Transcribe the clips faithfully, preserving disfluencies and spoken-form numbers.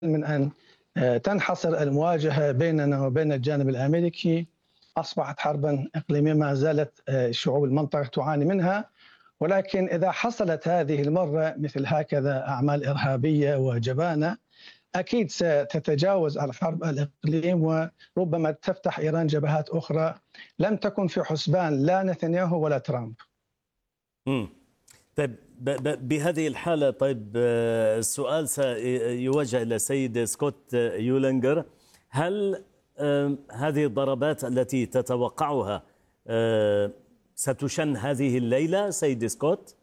من أن تنحصر المواجهة بيننا وبين الجانب الأمريكي. أصبحت حربا إقليمية ما زالت شعوب المنطقة تعاني منها، ولكن إذا حصلت هذه المرة مثل هكذا أعمال إرهابية وجبانة أكيد ستتجاوز الحرب الإقليم، وربما تفتح إيران جبهات أخرى لم تكن في حسبان لا نتنياهو ولا ترامب. امم طيب بهذه الحالة، طيب السؤال سيوجه إلى سيد سكوت يولينغر. هل هذه الضربات التي تتوقعها ستشن هذه الليلة سيد سكوت؟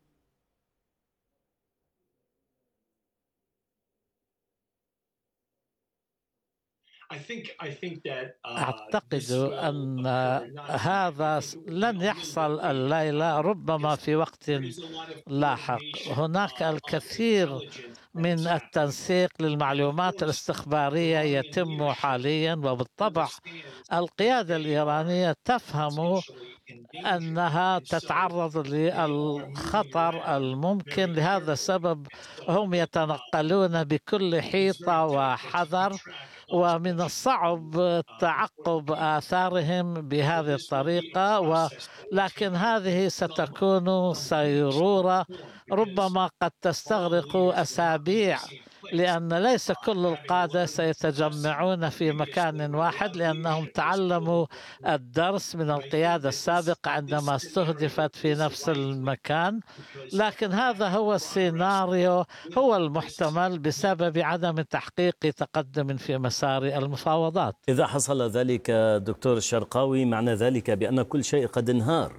أعتقد أن هذا لن يحصل الليلة، ربما في وقت لاحق. هناك الكثير من التنسيق للمعلومات الاستخبارية يتم حاليا، وبالطبع القيادة الإيرانية تفهم أنها تتعرض للخطر الممكن. لهذا السبب هم يتنقلون بكل حيطة وحذر، ومن الصعب تعقب آثارهم بهذه الطريقة، ولكن هذه ستكون سيرورة ربما قد تستغرق أسابيع، لأن ليس كل القادة سيتجمعون في مكان واحد، لأنهم تعلموا الدرس من القيادة السابقة عندما استهدفت في نفس المكان. لكن هذا هو السيناريو، هو المحتمل بسبب عدم تحقيق تقدم في مسار المفاوضات. إذا حصل ذلك دكتور الشرقاوي، معنى ذلك بأن كل شيء قد انهار.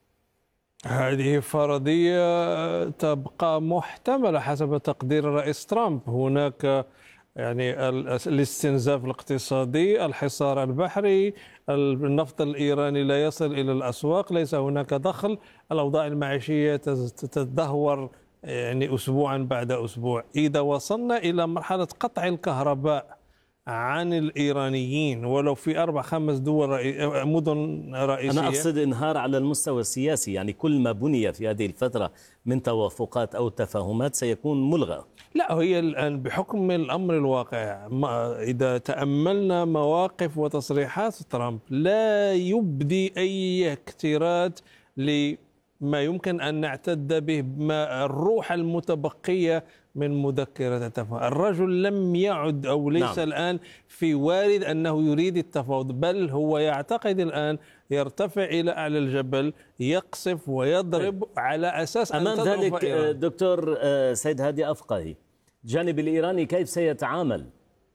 هذه فرضية تبقى محتملة حسب تقدير الرئيس ترامب. هناك يعني الاستنزاف الاقتصادي، الحصار البحري، النفط الإيراني لا يصل إلى الأسواق، ليس هناك دخل، الأوضاع المعيشية تتدهور يعني أسبوعا بعد أسبوع. إذا وصلنا إلى مرحلة قطع الكهرباء عن الإيرانيين ولو في أربع خمس دول رئي... مدن رئيسية، أنا أقصد انهار على المستوى السياسي، يعني كل ما بني في هذه الفترة من توافقات أو تفاهمات سيكون ملغى. لا، هي الآن بحكم الأمر الواقع، إذا تأملنا مواقف وتصريحات ترامب لا يبدي أي اكتراث لما يمكن أن نعتد به ما الروح المتبقية من مذكرة التفاوض. الرجل لم يعد أو ليس نعم. الآن في وارد أنه يريد التفاوض، بل هو يعتقد الآن يرتفع إلى أعلى الجبل، يقصف ويضرب على أساس أن أمام ذلك إيران. دكتور سيد هادي أفقهي، الجانب الإيراني كيف سيتعامل؟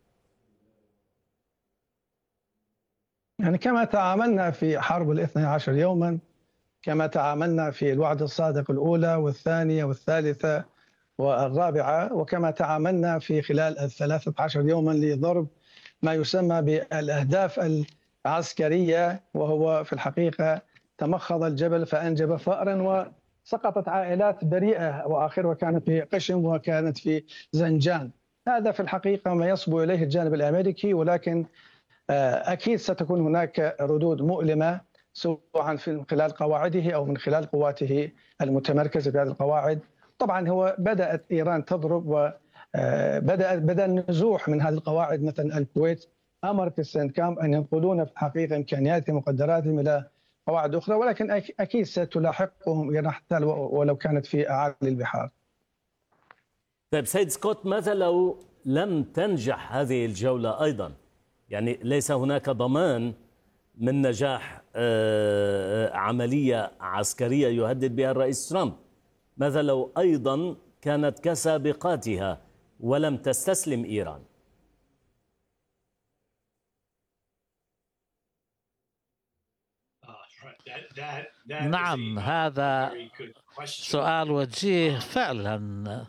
يعني كما تعاملنا في حرب الاثني عشر يوما، كما تعاملنا في الوعد الصادق الأولى والثانية والثالثة والرابعة، وكما تعاملنا في خلال الثلاثة عشر يوما لضرب ما يسمى بالأهداف العسكرية، وهو في الحقيقة تمخض الجبل فأنجب فأرا، وسقطت عائلات بريئة، وآخرها كانت في قشم وكانت في زنجان. هذا في الحقيقة ما يصبو إليه الجانب الأمريكي، ولكن أكيد ستكون هناك ردود مؤلمة سواء من خلال قواعده أو من خلال قواته المتمركزة في هذه القواعد. طبعا هو بدأت إيران تضرب، وبدأ بدأ النزوح من هذه القواعد. مثلا الكويت أمرت السنكام أن ينقلون في الحقيقة إمكانياتهم ومقدراتهم إلى قواعد أخرى، ولكن أكيد ستلاحقهم إيران حتى ولو كانت في أعالي البحار. طيب سيد سكوت، ماذا لو لم تنجح هذه الجولة أيضا؟ يعني ليس هناك ضمان من نجاح عملية عسكرية يهدد بها الرئيس ترامب. ماذا لو أيضا كانت كسابقاتها ولم تستسلم إيران؟ نعم، هذا سؤال وجيه فعلا.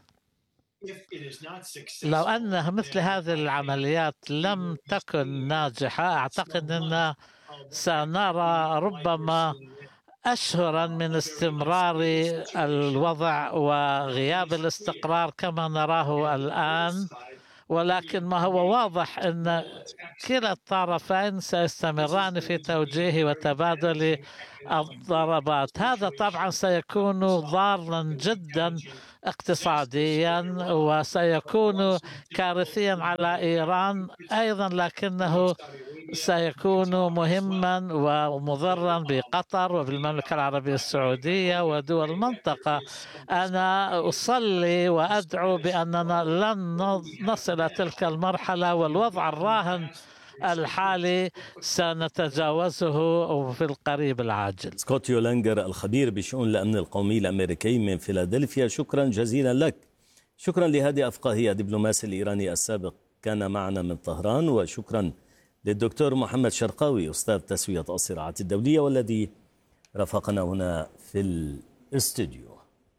لو أن مثل هذه العمليات لم تكن ناجحة، أعتقد أن سنرى ربما أشهرا من استمرار الوضع وغياب الاستقرار كما نراه الآن، ولكن ما هو واضح أن كلا الطرفين سيستمران في توجيه وتبادل الضربات. هذا طبعا سيكون ضارا جدا اقتصاديا وسيكون كارثيا على إيران أيضا، لكنه سيكون مهما ومضرا بقطر وبالمملكة العربية السعودية ودول المنطقة. أنا أصلي وأدعو بأننا لن نصل تلك المرحلة، والوضع الراهن الحالي سنتجاوزه في القريب العاجل. سكوت يولانجر الخبير بشؤون الأمن القومي الأمريكي من فيلادلفيا، شكرا جزيلا لك. شكرا لهادي أفقاهي الدبلوماسي الإيراني السابق كان معنا من طهران، وشكرا للدكتور محمد شرقاوي أستاذ تسوية الصراعات الدولية والذي رافقنا هنا في الاستوديو.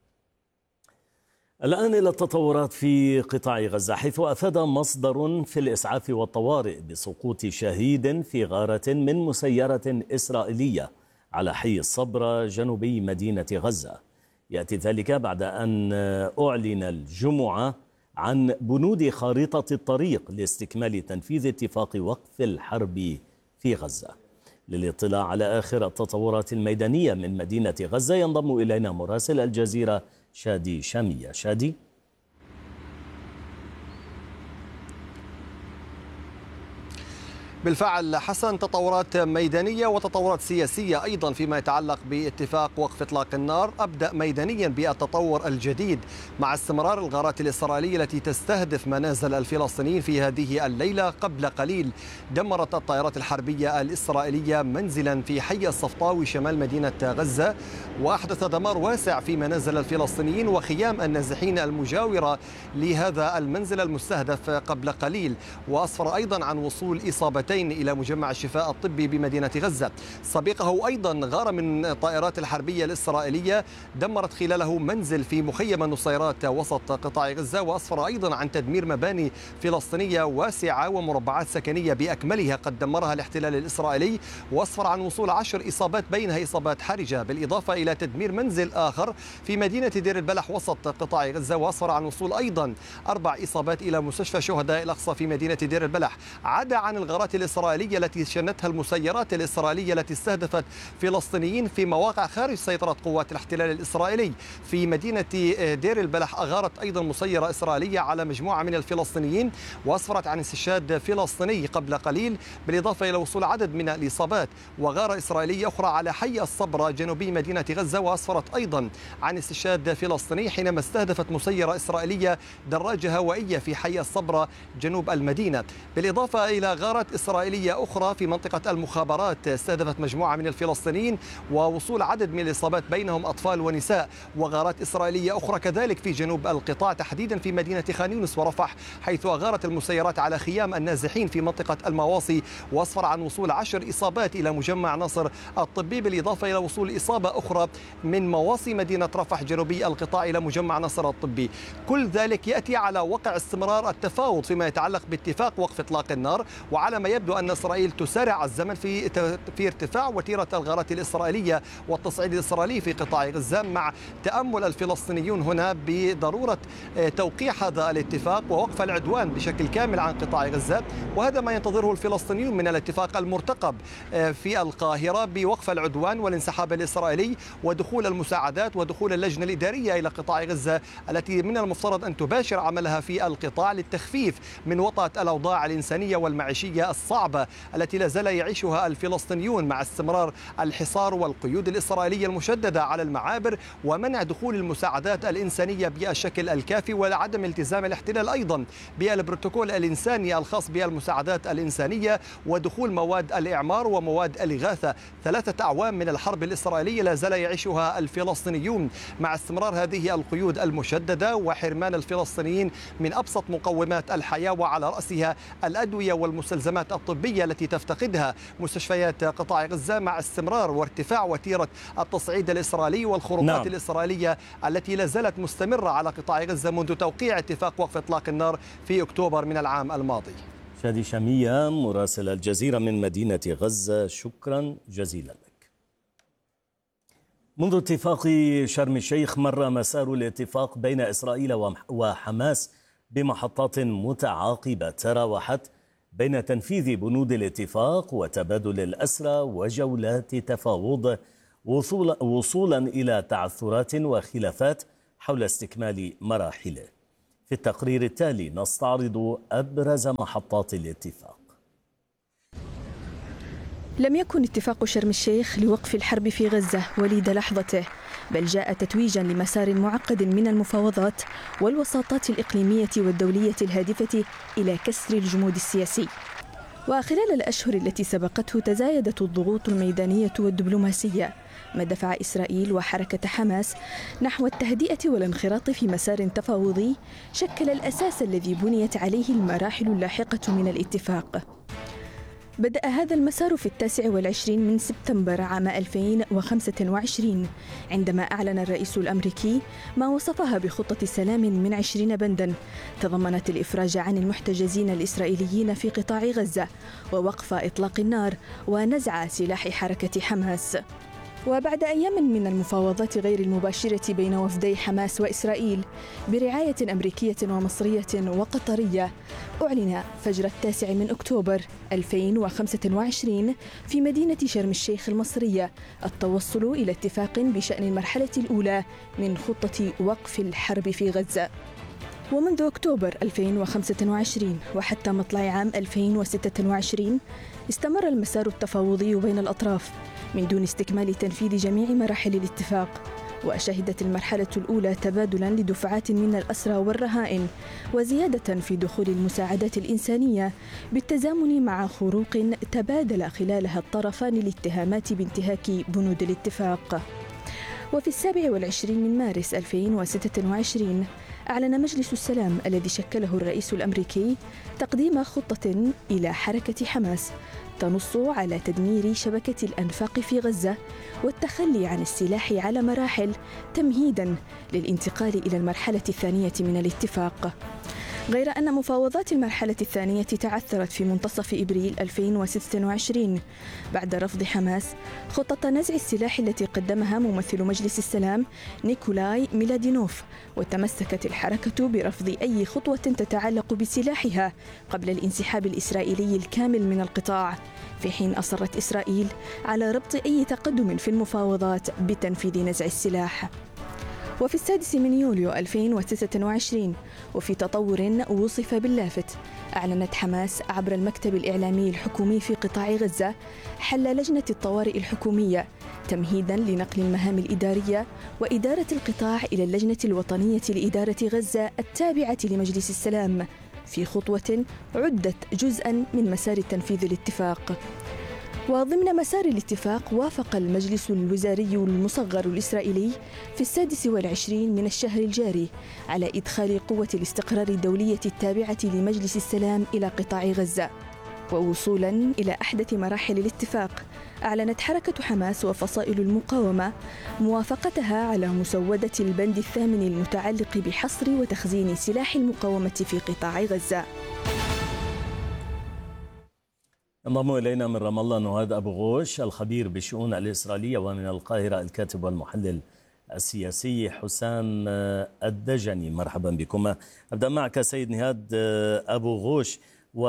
الآن إلى التطورات في قطاع غزة، حيث أفاد مصدر في الإسعاف والطوارئ بسقوط شهيد في غارة من مسيرة إسرائيلية على حي الصبرة جنوبي مدينة غزة. يأتي ذلك بعد أن أعلن الجمعة عن بنود خارطة الطريق لاستكمال تنفيذ اتفاق وقف الحرب في غزة. للاطلاع على آخر التطورات الميدانية من مدينة غزة ينضم إلينا مراسل الجزيرة شادي شامية. شادي. بالفعل حسن، تطورات ميدانية وتطورات سياسية أيضا فيما يتعلق باتفاق وقف إطلاق النار. أبدأ ميدانيا بالتطور الجديد مع استمرار الغارات الإسرائيلية التي تستهدف منازل الفلسطينيين. في هذه الليلة قبل قليل دمرت الطائرات الحربية الإسرائيلية منزلا في حي الصفطاوي شمال مدينة غزة، وأحدث دمار واسع في منازل الفلسطينيين وخيام النازحين المجاورة لهذا المنزل المستهدف قبل قليل، وأسفر أيضا عن وصول إصابة إلى مجمع الشفاء الطبي بمدينة غزة. سبقه أيضا غارة من الطائرات الحربية الإسرائيلية دمرت خلاله منزل في مخيم النصيرات وسط قطاع غزة، وأسفر أيضا عن تدمير مباني فلسطينية واسعة ومربعات سكنية بأكملها قد دمرها الاحتلال الإسرائيلي، وأسفر عن وصول عشر إصابات بينها إصابات حرجة، بالإضافة إلى تدمير منزل آخر في مدينة دير البلح وسط قطاع غزة، وأسفر عن وصول أيضا أربع إصابات إلى مستشفى شهداء الأقصى في مدينة دير البلح. عدا عن الغارات الإسرائيلية التي شنتها المسيرات الإسرائيلية التي استهدفت فلسطينيين في مواقع خارج سيطرة قوات الاحتلال الإسرائيلي. في مدينة دير البلح أغارت أيضا مسيرة إسرائيلية على مجموعة من الفلسطينيين وأسفرت عن استشهاد فلسطيني قبل قليل، بالإضافة إلى وصول عدد من الإصابات. وغارة إسرائيلية أخرى على حي الصبرة جنوبي مدينة غزة وأسفرت أيضا عن استشهاد فلسطيني حينما استهدفت مسيرة إسرائيلية دراجة هوائية في حي الصبرة جنوب المدينة. بالإضافة إلى غارة إسرائيلية أخرى في منطقة المخابرات استهدفت مجموعة من الفلسطينيين ووصول عدد من الإصابات بينهم أطفال ونساء. وغارات إسرائيلية أخرى كذلك في جنوب القطاع تحديدا في مدينة خان يونس ورفح، حيث أغارت المسيرات على خيام النازحين في منطقة المواصي وأسفر عن وصول عشر إصابات إلى مجمع ناصر الطبي، بالإضافة إلى وصول إصابة أخرى من مواصي مدينة رفح جنوبي القطاع إلى مجمع ناصر الطبي. كل ذلك يأتي على وقع استمرار التفاوض فيما يتعلق باتفاق وقف إطلاق النار، وعلى ما يبدو أن إسرائيل تسارع الزمن في في ارتفاع وتيرة الغارات الإسرائيلية والتصعيد الإسرائيلي في قطاع غزة، مع تأمل الفلسطينيون هنا بضرورة توقيع هذا الاتفاق ووقف العدوان بشكل كامل عن قطاع غزة. وهذا ما ينتظره الفلسطينيون من الاتفاق المرتقب في القاهرة بوقف العدوان والانسحاب الإسرائيلي ودخول المساعدات ودخول اللجنة الإدارية إلى قطاع غزة التي من المفترض أن تباشر عملها في القطاع للتخفيف من وطأة الأوضاع الإنسانية والمعيشية الصعبة التي لا زال يعيشها الفلسطينيون مع استمرار الحصار والقيود الإسرائيلية المشددة على المعابر ومنع دخول المساعدات الإنسانية بالشكل الكافي وعدم التزام الاحتلال أيضا بالبروتوكول الإنساني الخاص بالمساعدات الإنسانية ودخول مواد الإعمار ومواد الإغاثة. ثلاثة أعوام من الحرب الإسرائيلية لا زال يعيشها الفلسطينيون مع استمرار هذه القيود المشددة وحرمان الفلسطينيين من أبسط مقومات الحياة، وعلى رأسها الأدوية والمستلزمات الطبية التي تفتقدها مستشفيات قطاع غزة، مع استمرار وارتفاع وتيرة التصعيد الإسرائيلي والخروقات نعم. الإسرائيلية التي لا زالت مستمرة على قطاع غزة منذ توقيع اتفاق وقف إطلاق النار في أكتوبر من العام الماضي. شادي شامية مراسل الجزيرة من مدينة غزة، شكرا جزيلا لك. منذ اتفاق شرم الشيخ مر مسار الاتفاق بين إسرائيل وحماس بمحطات متعاقبة تراوحت بين تنفيذ بنود الاتفاق وتبادل الأسرى وجولات تفاوض وصولا إلى تعثرات وخلافات حول استكمال مراحله. في التقرير التالي نستعرض أبرز محطات الاتفاق. لم يكن اتفاق شرم الشيخ لوقف الحرب في غزة وليد لحظته، بل جاء تتويجا لمسار معقد من المفاوضات والوساطات الإقليمية والدولية الهادفة إلى كسر الجمود السياسي. وخلال الأشهر التي سبقته تزايدت الضغوط الميدانية والدبلوماسية، ما دفع إسرائيل وحركة حماس نحو التهدئة والانخراط في مسار تفاوضي شكل الأساس الذي بنيت عليه المراحل اللاحقة من الاتفاق. بدأ هذا المسار في التاسع والعشرين من سبتمبر عام ألفين وخمسة وعشرين، عندما أعلن الرئيس الأمريكي ما وصفها بخطة سلام من عشرين بنداً تضمنت الإفراج عن المحتجزين الإسرائيليين في قطاع غزة ووقف إطلاق النار ونزع سلاح حركة حماس. وبعد أيام من المفاوضات غير المباشرة بين وفدي حماس وإسرائيل برعاية أمريكية ومصرية وقطرية، أعلن فجر التاسع من أكتوبر ألفين وخمسة وعشرين في مدينة شرم الشيخ المصرية التوصل إلى اتفاق بشأن المرحلة الأولى من خطة وقف الحرب في غزة. ومنذ أكتوبر ألفين وخمسة وعشرين وحتى مطلع عام ألفين وستة وعشرين استمر المسار التفاوضي بين الأطراف من دون استكمال تنفيذ جميع مراحل الاتفاق. وشهدت المرحلة الأولى تبادلاً لدفعات من الأسرى والرهائن وزيادة في دخول المساعدات الإنسانية بالتزامن مع خروق تبادل خلالها الطرفان الاتهامات بانتهاك بنود الاتفاق. وفي السابع والعشرين من مارس ألفين وستة وعشرين أعلن مجلس السلام الذي شكله الرئيس الأمريكي تقديم خطة إلى حركة حماس تنص على تدمير شبكة الأنفاق في غزة والتخلي عن السلاح على مراحل تمهيداً للانتقال إلى المرحلة الثانية من الاتفاق. غير أن مفاوضات المرحلة الثانية تعثرت في منتصف إبريل ألفين وستة وعشرين بعد رفض حماس خطة نزع السلاح التي قدمها ممثل مجلس السلام نيكولاي ميلادينوف، وتمسكت الحركة برفض أي خطوة تتعلق بسلاحها قبل الانسحاب الإسرائيلي الكامل من القطاع، في حين أصرت إسرائيل على ربط أي تقدم في المفاوضات بتنفيذ نزع السلاح. وفي السادس من يوليو ألفين وتسعة وعشرين وفي تطور وصف باللافت، أعلنت حماس عبر المكتب الإعلامي الحكومي في قطاع غزة حل لجنة الطوارئ الحكومية تمهيداً لنقل المهام الإدارية وإدارة القطاع إلى اللجنة الوطنية لإدارة غزة التابعة لمجلس السلام، في خطوة عدت جزءاً من مسار تنفيذ الاتفاق. وضمن مسار الاتفاق وافق المجلس الوزاري المصغر الإسرائيلي في السادس والعشرين من الشهر الجاري على إدخال قوة الاستقرار الدولية التابعة لمجلس السلام إلى قطاع غزة. ووصولاً إلى أحدث مراحل الاتفاق، أعلنت حركة حماس وفصائل المقاومة موافقتها على مسودة البند الثامن المتعلق بحصر وتخزين سلاح المقاومة في قطاع غزة. انضم إلينا من رام الله نهاد أبو غوش الخبير بالشؤون الإسرائيلية، ومن القاهرة الكاتب والمحلل السياسي حسام الدجني. مرحبا بكم. أبدأ معك سيد نهاد أبو غوش،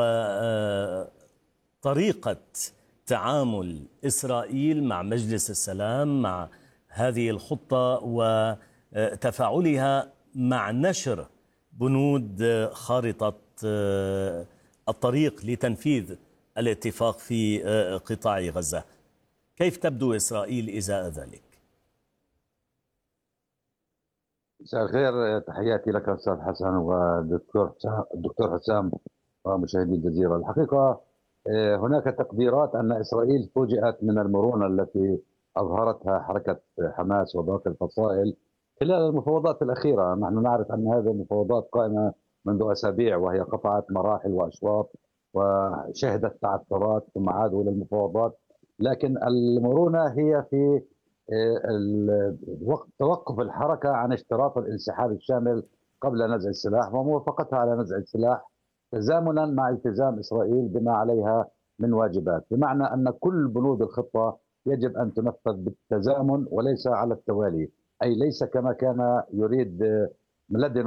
وطريقة تعامل إسرائيل مع مجلس السلام مع هذه الخطة وتفاعلها مع نشر بنود خارطة الطريق لتنفيذ الاتفاق في قطاع غزة. كيف تبدو إسرائيل إزاء ذلك؟ مساء الخير، تحياتي لك أستاذ حسن والدكتور الدكتور حسام ومشاهدي الجزيرة. الحقيقة هناك تقديرات أن إسرائيل فوجئت من المرونة التي أظهرتها حركة حماس وباقي الفصائل خلال المفاوضات الأخيرة. نحن نعرف أن هذه المفاوضات قائمة منذ أسابيع، وهي قطعت مراحل وأشواط وشهدت تعثرات ثم عادوا للمفاوضات، لكن المرونة هي في توقف الحركة عن اشتراط الانسحاب الشامل قبل نزع السلاح وموافقتها على نزع السلاح تزامنا مع التزام إسرائيل بما عليها من واجبات، بمعنى أن كل بنود الخطة يجب أن تنفذ بالتزامن وليس على التوالي، أي ليس كما كان يريد ميلادينوف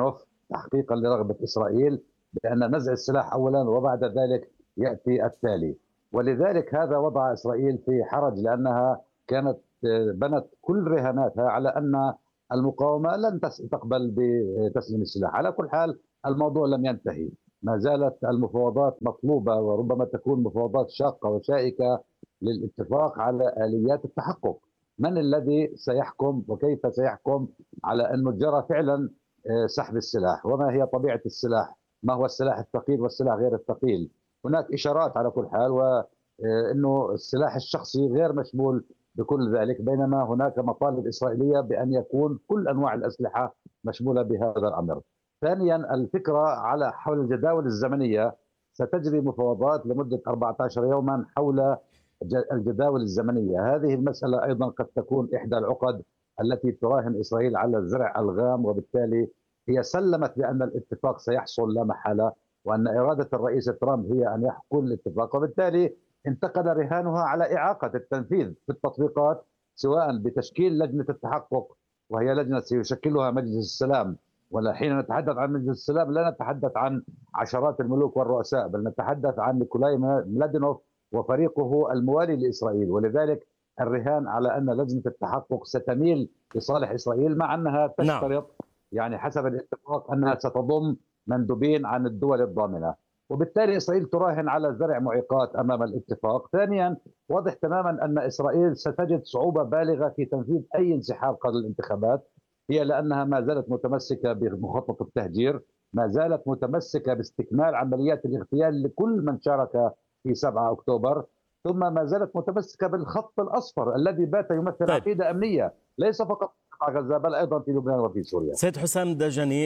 تحقيقا لرغبة إسرائيل بأن نزع السلاح أولا وبعد ذلك يأتي التالي. ولذلك هذا وضع إسرائيل في حرج، لأنها كانت بنت كل رهاناتها على أن المقاومة لن تقبل بتسليم السلاح. على كل حال الموضوع لم ينتهي، ما زالت المفاوضات مطلوبة، وربما تكون مفاوضات شاقة وشائكة للاتفاق على آليات التحقق. من الذي سيحكم وكيف سيحكم على أنه جرى فعلا سحب السلاح، وما هي طبيعة السلاح، ما هو السلاح الثقيل والسلاح غير الثقيل. هناك إشارات على كل حال، وأنه السلاح الشخصي غير مشمول بكل ذلك، بينما هناك مطالب إسرائيلية بأن يكون كل أنواع الأسلحة مشمولة بهذا الأمر. ثانيا الفكرة على حول الجداول الزمنية، ستجري مفاوضات لمدة أربعة عشر يوما حول الجداول الزمنية. هذه المسألة أيضا قد تكون إحدى العقد التي تراهن إسرائيل على زرع ألغام، وبالتالي هي سلمت بأن الاتفاق سيحصل لا محالة، وأن إرادة الرئيس ترامب هي أن يحكم الاتفاق، وبالتالي انتقد رهانها على إعاقة التنفيذ في التطبيقات، سواء بتشكيل لجنة التحقق وهي لجنة سيشكلها مجلس السلام. وحين نتحدث عن مجلس السلام لا نتحدث عن عشرات الملوك والرؤساء، بل نتحدث عن نيكولاي ملادينوف وفريقه الموالي لإسرائيل. ولذلك الرهان على أن لجنة التحقق ستميل لصالح إسرائيل، مع أنها تشترط نعم. يعني حسب الاتفاق أنها ستضم مندوبين عن الدول الضامنة، وبالتالي إسرائيل تراهن على زرع معيقات أمام الاتفاق. ثانيا واضح تماما أن إسرائيل ستجد صعوبة بالغة في تنفيذ أي انسحاب قبل الانتخابات، هي لأنها ما زالت متمسكة بمخطط التهجير، ما زالت متمسكة باستكمال عمليات الاغتيال لكل من شارك في سبعة أكتوبر، ثم ما زالت متمسكة بالخط الأصفر الذي بات يمثل طيب. عقيدة أمنية ليس فقط في غزة بل أيضا في لبنان وفي سوريا. سيد حسام دجني،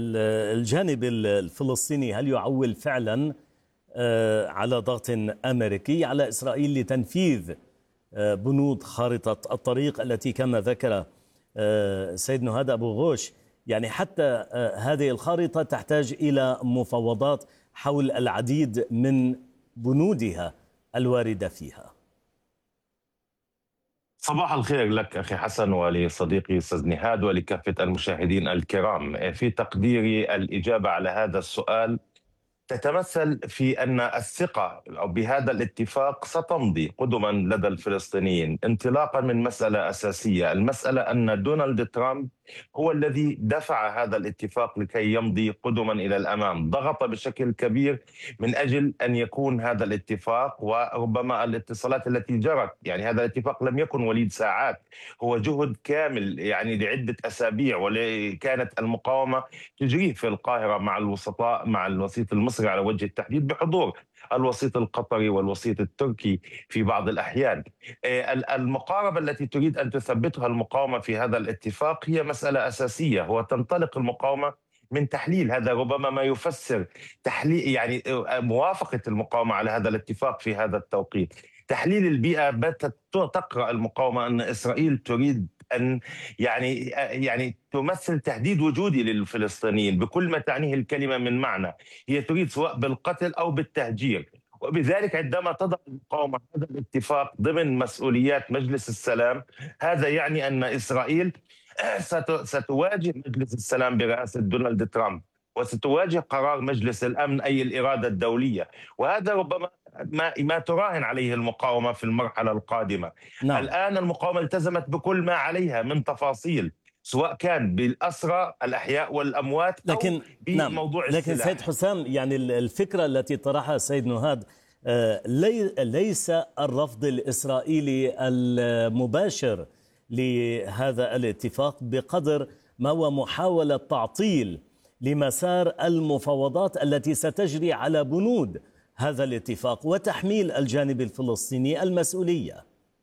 الجانب الفلسطيني هل يعول فعلا على ضغط أمريكي على إسرائيل لتنفيذ بنود خارطة الطريق التي كما ذكر سيد نهاد أبو غوش، يعني حتى هذه الخارطة تحتاج إلى مفاوضات حول العديد من بنودها الواردة فيها؟ صباح الخير لك أخي حسن ولصديقي أستاذ نهاد ولكافة المشاهدين الكرام. في تقديري الإجابة على هذا السؤال تتمثل في أن الثقة بهذا الاتفاق ستمضي قدما لدى الفلسطينيين، انطلاقا من مسألة أساسية، المسألة أن دونالد ترامب هو الذي دفع هذا الاتفاق لكي يمضي قدما إلى الأمام، ضغط بشكل كبير من أجل أن يكون هذا الاتفاق، وربما الاتصالات التي جرت، يعني هذا الاتفاق لم يكن وليد ساعات، هو جهد كامل يعني لعدة أسابيع، وكانت المقاومة تجريه في القاهرة مع الوسطاء، مع الوسيط المصري على وجه التحديد، بحضور الوسيط القطري والوسيط التركي في بعض الأحيان. المقاربة التي تريد أن تثبتها المقاومة في هذا الاتفاق هي مسألة أساسية، هو تنطلق المقاومة من تحليل، هذا ربما ما يفسر تحليل يعني موافقة المقاومة على هذا الاتفاق في هذا التوقيت. تحليل البيئة باتت تقرأ المقاومة أن إسرائيل تريد أن يعني يعني تمثل تهديد وجودي للفلسطينيين بكل ما تعنيه الكلمة من معنى، هي تريد سواء بالقتل أو بالتهجير. وبذلك عندما تضع المقاومة هذا الاتفاق ضمن مسؤوليات مجلس السلام، هذا يعني أن إسرائيل ستواجه مجلس السلام برئاسة دونالد ترامب، وستواجه قرار مجلس الأمن أي الإرادة الدولية، وهذا ربما ما, ما تراهن عليه المقاومة في المرحلة القادمة. نعم. الآن المقاومة التزمت بكل ما عليها من تفاصيل، سواء كان بالأسرى الأحياء والأموات لكن أو بموضوع نعم. لكن السلاح. سيد حسام، يعني الفكرة التي طرحها السيد نهاد ليس الرفض الإسرائيلي المباشر لهذا الاتفاق بقدر ما هو محاولة تعطيل لمسار المفاوضات التي ستجري على بنود هذا الاتفاق وتحميل الجانب الفلسطيني المسؤولية.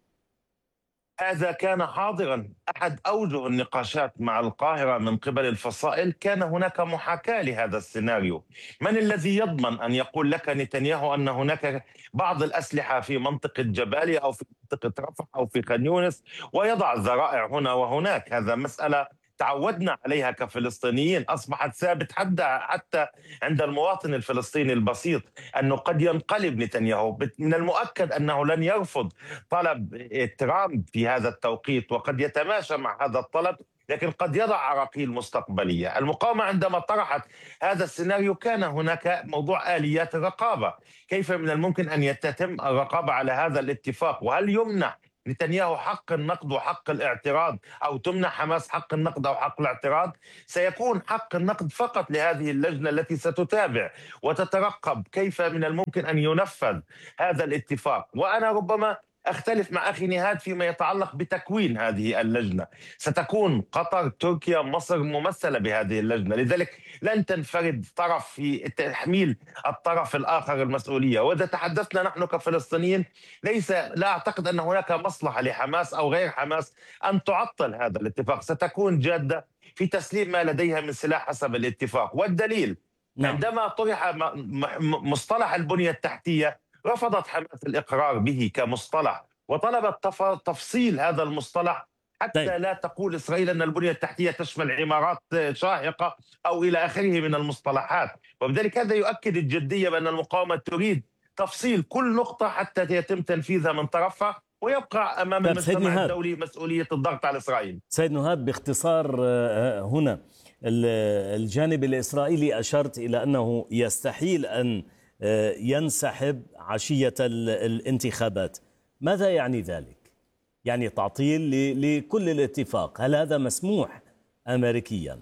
هذا كان حاضرا، أحد أوجه النقاشات مع القاهرة من قبل الفصائل كان هناك محاكاة لهذا السيناريو. من الذي يضمن أن يقول لك نتنياهو أن هناك بعض الأسلحة في منطقة جباليا أو في منطقة رفح أو في خان يونس ويضع الذرائع هنا وهناك؟ هذا مسألة تعودنا عليها كفلسطينيين، أصبحت ثابت حتى حتى عند المواطن الفلسطيني البسيط أنه قد ينقلب نتنياهو. من المؤكد أنه لن يرفض طلب ترامب في هذا التوقيت، وقد يتماشى مع هذا الطلب لكن قد يضع عراقيل مستقبلية. المقاومة عندما طرحت هذا السيناريو كان هناك موضوع آليات الرقابة، كيف من الممكن أن يتم الرقابة على هذا الاتفاق، وهل يمنح نتنياهو حق النقد وحق الاعتراض، أو تمنح حماس حق النقد أو حق الاعتراض. سيكون حق النقد فقط لهذه اللجنة التي ستتابع وتترقب كيف من الممكن أن ينفذ هذا الاتفاق. وأنا ربما أختلف مع أخي نهاد فيما يتعلق بتكوين هذه اللجنة. ستكون قطر، تركيا، مصر ممثلة بهذه اللجنة، لذلك لن تنفرد طرف في تحميل الطرف الآخر المسؤولية. وإذا تحدثنا نحن كفلسطينيين، ليس لا أعتقد أن هناك مصلحة لحماس أو غير حماس أن تعطل هذا الاتفاق. ستكون جادة في تسليم ما لديها من سلاح حسب الاتفاق. والدليل نعم. عندما طرح مصطلح البنية التحتية، رفضت حماس الإقرار به كمصطلح وطلبت تفصيل هذا المصطلح حتى طيب. لا تقول إسرائيل أن البنية التحتية تشمل عمارات شاهقة أو إلى آخره من المصطلحات. وبذلك هذا يؤكد الجدية بأن المقاومة تريد تفصيل كل نقطة حتى يتم تنفيذها من طرفها، ويبقى أمام المجتمع الدولي مسؤولية الضغط على إسرائيل. سيد نهاد، باختصار هنا الجانب الإسرائيلي أشرت إلى أنه يستحيل أن ينسحب عشية الانتخابات. ماذا يعني ذلك؟ يعني تعطيل لكل الاتفاق، هل هذا مسموح أمريكيا؟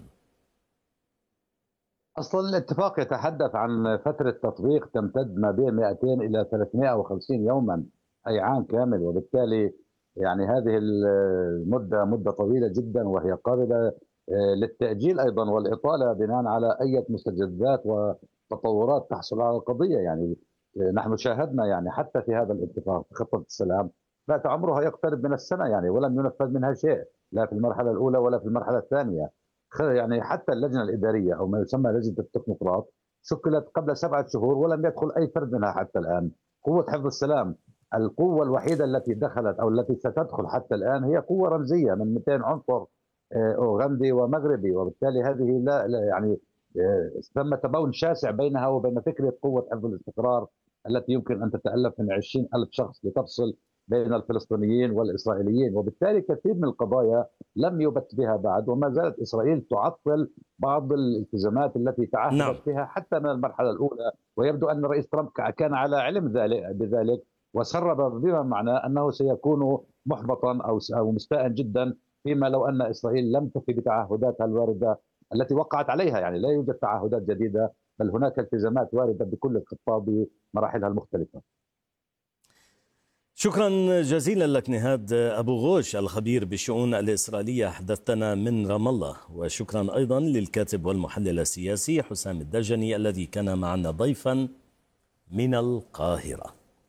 أصلا الاتفاق يتحدث عن فترة تطبيق تمتد ما بين مئتين إلى ثلاثمئة وخمسين يوما، أي عام كامل، وبالتالي يعني هذه المدة مدة طويلة جدا، وهي قابلة للتأجيل أيضا والإطالة بناء على أي مستجدات وتطورات تحصل على القضية. يعني نحن شاهدنا يعني حتى في هذا الاتفاق خطة السلام بات عمرها يقترب من السنة يعني ولم ينفذ منها شيء، لا في المرحلة الأولى ولا في المرحلة الثانية. يعني حتى اللجنة الإدارية أو ما يسمى لجنة التكنوقراط شكلت قبل سبعة شهور ولم يدخل أي فرد منها حتى الآن. قوة حفظ السلام القوة الوحيدة التي دخلت أو التي ستدخل حتى الآن هي قوة رمزية من مئتين عنصر أوغندي ومغربي، وبالتالي هذه لا, لا يعني ثم تباين شاسع بينها وبين فكرة قوة حفظ الاستقرار التي يمكن أن تتألف من عشرين ألف شخص لتفصل بين الفلسطينيين والإسرائيليين. وبالتالي كثير من القضايا لم يبت بها بعد، وما زالت إسرائيل تعطل بعض الالتزامات التي تعهدت نعم. بها حتى من المرحلة الأولى. ويبدو أن الرئيس ترامب كان على علم بذلك وسرب بما معناه أنه سيكون محبطا أو أو مستاء جدا فيما لو أن إسرائيل لم تفي بتعهداتها الواردة التي وقعت عليها. يعني لا يوجد تعهدات جديدة، بل هناك التزامات واردة بكل الخطة بمراحلها المختلفة. شكرا جزيلا لك نهاد أبو غوش الخبير بالشؤون الإسرائيلية، حدثتنا من رام الله. وشكرا أيضا للكاتب والمحلل السياسي حسام الدجني الذي كان معنا ضيفا من القاهرة.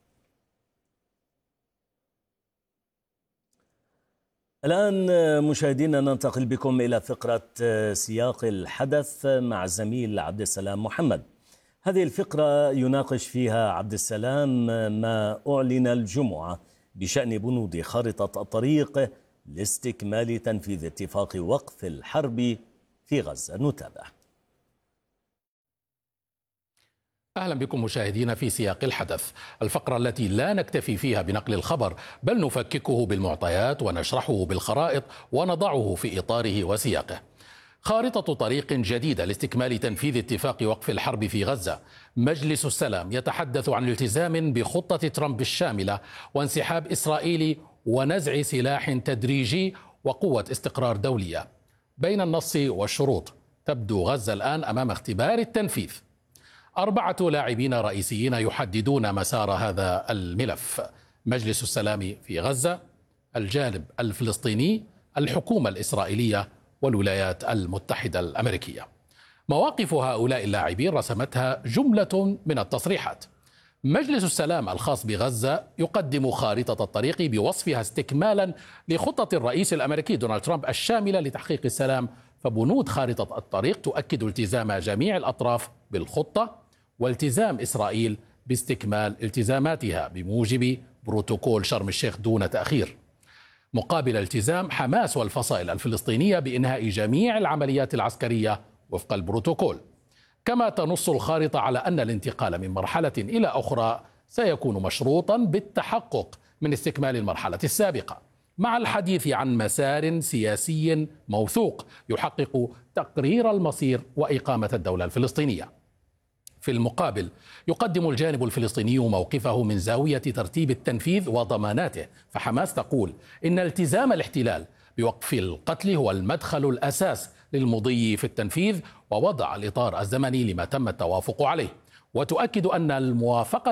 الآن مشاهدينا ننتقل بكم إلى فقرة سياق الحدث مع الزميل عبد السلام محمد. هذه الفقرة يناقش فيها عبد السلام ما أعلن الجمعة بشأن بنود خارطة الطريق لاستكمال تنفيذ اتفاق وقف الحرب في غزة. نتابع. أهلا بكم مشاهدينا في سياق الحدث، الفقرة التي لا نكتفي فيها بنقل الخبر بل نفككه بالمعطيات ونشرحه بالخرائط ونضعه في إطاره وسياقه. خارطة طريق جديدة لاستكمال تنفيذ اتفاق وقف الحرب في غزة. مجلس السلام يتحدث عن الالتزام بخطة ترامب الشاملة وانسحاب إسرائيل ونزع سلاح تدريجي وقوة استقرار دولية. بين النص والشروط تبدو غزة الآن أمام اختبار التنفيذ. أربعة لاعبين رئيسيين يحددون مسار هذا الملف: مجلس السلام في غزة، الجانب الفلسطيني، الحكومة الإسرائيلية، والولايات المتحدة الأمريكية. مواقف هؤلاء اللاعبين رسمتها جملة من التصريحات. مجلس السلام الخاص بغزة يقدم خارطة الطريق بوصفها استكمالا لخطة الرئيس الأمريكي دونالد ترامب الشاملة لتحقيق السلام. فبنود خارطة الطريق تؤكد التزام جميع الأطراف بالخطة والتزام إسرائيل باستكمال التزاماتها بموجب بروتوكول شرم الشيخ دون تأخير، مقابل التزام حماس والفصائل الفلسطينية بإنهاء جميع العمليات العسكرية وفق البروتوكول. كما تنص الخارطة على أن الانتقال من مرحلة إلى أخرى سيكون مشروطا بالتحقق من استكمال المرحلة السابقة، مع الحديث عن مسار سياسي موثوق يحقق تقرير المصير وإقامة الدولة الفلسطينية. في المقابل يقدم الجانب الفلسطيني موقفه من زاوية ترتيب التنفيذ وضماناته، فحماس تقول إن التزام الاحتلال بوقف القتل هو المدخل الأساس للمضي في التنفيذ ووضع الإطار الزمني لما تم التوافق عليه، وتؤكد أن الموافقة